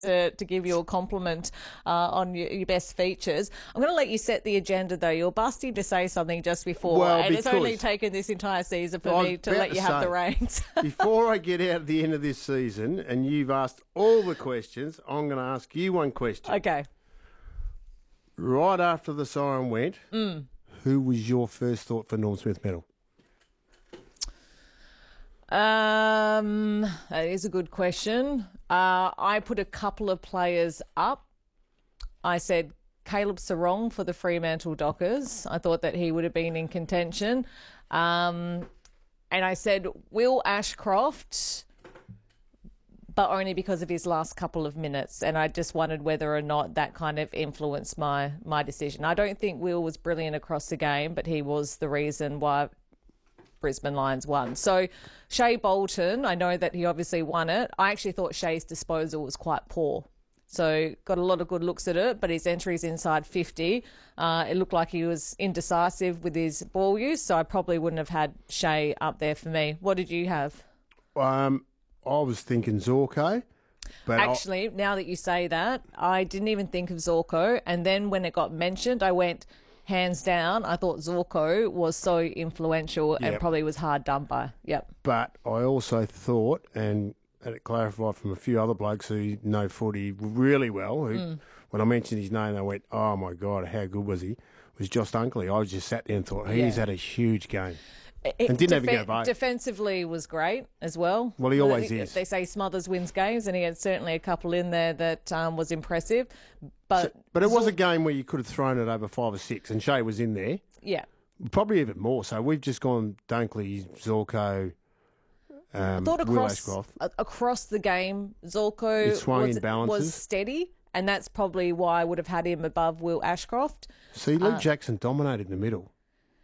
to give you a compliment on your best features. I'm going to let you set the agenda, though. You're busting to say something just before, and it's only taken this entire season for me to let you have the reins. Before I get out at the end of this season, and you've asked all the questions, I'm going to ask you one question. Okay. Right after the siren went, who was your first thought for Norm Smith medal? That is a good question. I put a couple of players up. I said Caleb Sarong for the Fremantle Dockers. I thought that he would have been in contention. And I said Will Ashcroft, but only because of his last couple of minutes. And I just wondered whether or not that kind of influenced my decision. I don't think Will was brilliant across the game, but he was the reason why Brisbane Lions won. So Shea Bolton, I know that he obviously won it. I actually thought Shea's disposal was quite poor. So got a lot of good looks at it, but his entry's inside 50. It looked like he was indecisive with his ball use, so I probably wouldn't have had Shea up there for me. What did you have? I was thinking Zorko. But actually, now that you say that, I didn't even think of Zorko. And then when it got mentioned, I went, hands down, I thought Zorko was so influential and probably was hard done by. Yep. But I also thought, and it clarified from a few other blokes who know footy really well, who, when I mentioned his name, they went, oh, my God, how good was he? It was Josh Dunkley. I just sat there and thought, he's had a huge game. And didn't even get a vote. Defensively was great as well. Well, he always is. They say Smothers wins games, and he had certainly a couple in there that was impressive. But it was a game where you could have thrown it over 5 or 6, and Shea was in there. Yeah. Probably even more. So we've just gone Dunkley, Zorko, I thought Will Ashcroft. Across the game, Zorko was steady, and that's probably why I would have had him above Will Ashcroft. See, Luke Jackson dominated in the middle.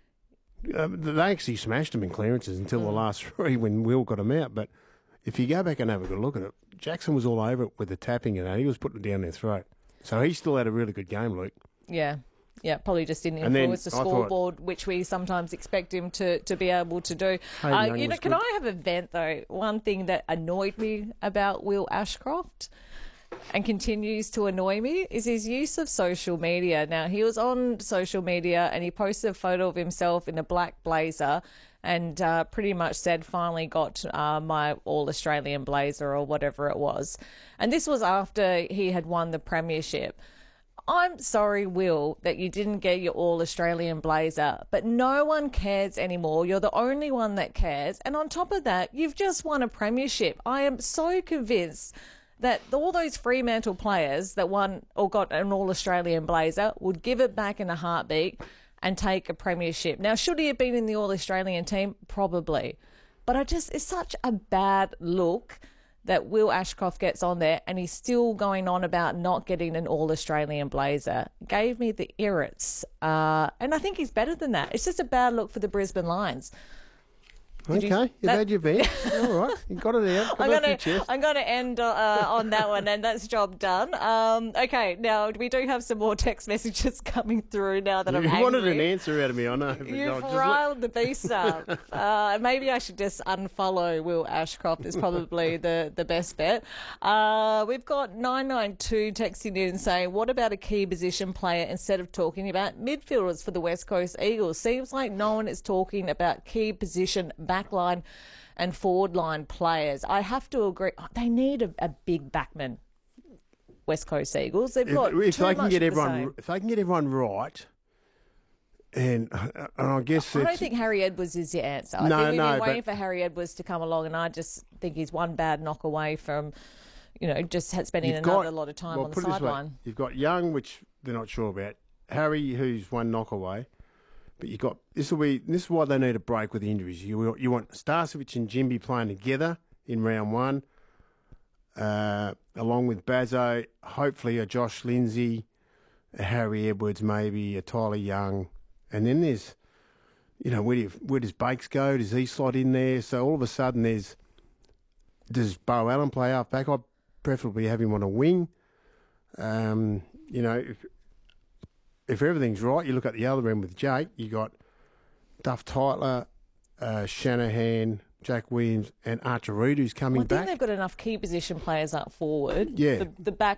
They actually smashed him in clearances until the last 3 when Will got him out. But if you go back and have a good look at it, Jackson was all over it with the tapping and that. He was putting it down their throat. So he still had a really good game, Luke. Yeah. Yeah, probably just didn't influence the scoreboard, which we sometimes expect him to be able to do. Can I have a vent, though? One thing that annoyed me about Will Ashcroft and continues to annoy me is his use of social media. Now, he was on social media and he posted a photo of himself in a black blazer and pretty much said, finally got my All-Australian blazer or whatever it was. And this was after he had won the premiership. I'm sorry, Will, that you didn't get your All-Australian blazer, but no one cares anymore. You're the only one that cares. And on top of that, you've just won a premiership. I am so convinced that all those Fremantle players that won or got an All-Australian blazer would give it back in a heartbeat and take a premiership. Now, should he have been in the All-Australian team? Probably. But it's such a bad look that Will Ashcroft gets on there and he's still going on about not getting an All-Australian blazer. Gave me the irrits. And I think he's better than that. It's just a bad look for the Brisbane Lions. You've had your bent. All right, you got it out. I'm going to end on that one, and that's job done. Okay, now we do have some more text messages coming through now that I'm angry. You wanted an answer out of me, I know. You've riled the beast up. Maybe I should just unfollow Will Ashcroft is probably the best bet. We've got 992 texting in saying, what about a key position player instead of talking about midfielders for the West Coast Eagles? Seems like no one is talking about key position backline and forward line players. I have to agree. They need a big backman. West Coast Eagles. They've got if they can get everyone right, and I guess I don't think Harry Edwards is the answer. I think we've been waiting for Harry Edwards to come along, and I just think he's one bad knock away from, just spending a lot of time on the sideline. You've got Young, which they're not sure about. Harry, who's one knock away. But you got this is why they need a break with the injuries. You want Starcevic and Jimby playing together in round 1, along with Bazzo, hopefully a Josh Lindsay, a Harry Edwards, maybe a Tyler Young, and then there's, where does Bakes go? Does he slot in there? So all of a sudden does Bo Allen play half back? I'd preferably have him on a wing. If everything's right, you look at the other end with Jake, you got Duff Tytler, Shanahan, Jack Williams and Archer Reid, who's coming back. I think they've got enough key position players up forward. Yeah. The back